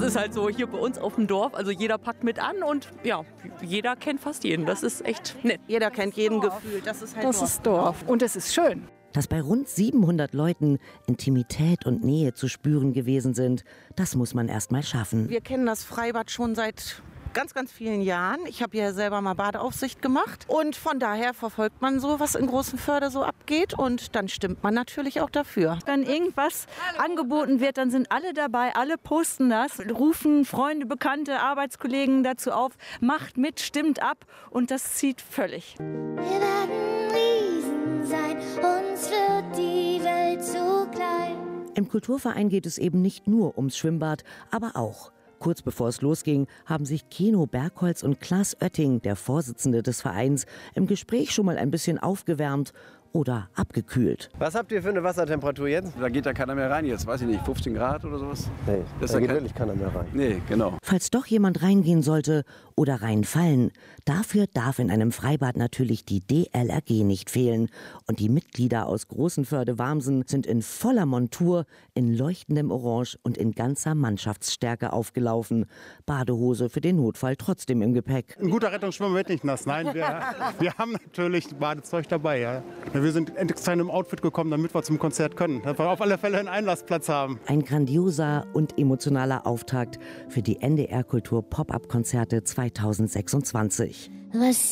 ist halt so hier bei uns auf dem Dorf, also jeder packt mit an und ja, jeder kennt fast jeden. Das ist echt nett. Jeder kennt jeden gefühlt. Das ist halt Das ist Dorf und es ist schön. Dass bei rund 700 Leuten Intimität und Nähe zu spüren gewesen sind, das muss man erst mal schaffen. Wir kennen das Freibad schon seit ganz, ganz vielen Jahren. Ich habe ja selber mal Badeaufsicht gemacht und von daher verfolgt man so, was in Großenförde so abgeht und dann stimmt man natürlich auch dafür. Wenn irgendwas angeboten wird, dann sind alle dabei, alle posten das, rufen Freunde, Bekannte, Arbeitskollegen dazu auf, macht mit, stimmt ab und das zieht völlig. Wir werden Riesen sein, uns wird die Welt zu klein. Im Kulturverein geht es eben nicht nur ums Schwimmbad, aber auch. Kurz bevor es losging, haben sich Keno Bergholz und Klaas Oetting, der Vorsitzende des Vereins, im Gespräch schon mal ein bisschen aufgewärmt oder abgekühlt. Was habt ihr für eine Wassertemperatur jetzt? Da geht ja keiner mehr rein jetzt, weiß ich nicht, 15 Grad oder sowas? Nee, Das da ist geht ja wirklich keiner mehr rein. Nee, genau. Falls doch jemand reingehen sollte oder reinfallen, dafür darf in einem Freibad natürlich die DLRG nicht fehlen. Und die Mitglieder aus Großenförde-Warmsen sind in voller Montur, in leuchtendem Orange und in ganzer Mannschaftsstärke aufgelaufen. Badehose für den Notfall trotzdem im Gepäck. Ein guter Rettungsschwimmer wird nicht nass. Nein, wir haben natürlich Badezeug dabei. Ja. Wir sind extra in einem Outfit gekommen, damit wir zum Konzert können. Dass wir auf alle Fälle einen Einlassplatz haben. Ein grandioser und emotionaler Auftakt für die NDR Kultur Pop-Up-Konzerte 2026. Was